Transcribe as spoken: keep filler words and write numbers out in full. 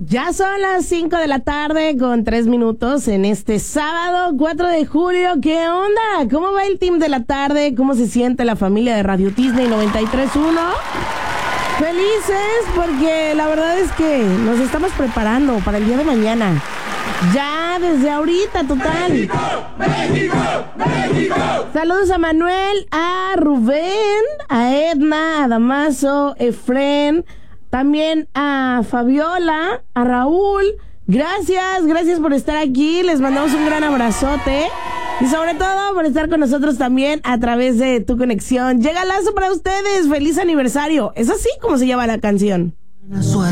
Ya son las cinco de la tarde con tres minutos en este sábado cuatro de julio. ¿Qué onda? ¿Cómo va el team de la tarde? ¿Cómo se siente la familia de Radio Disney noventa y tres punto uno? Felices porque la verdad es que nos estamos preparando para el día de mañana. Ya desde ahorita, total. ¡México! ¡México! ¡México! Saludos a Manuel, a Rubén, a Edna, a Damaso, Efren, también a Fabiola, a Raúl. Gracias, gracias por estar aquí. Les mandamos un gran abrazote. Y sobre todo por estar con nosotros también a través de Tu Conexión. Llega Lazo para ustedes. ¡Feliz aniversario! Es así como se llama la canción.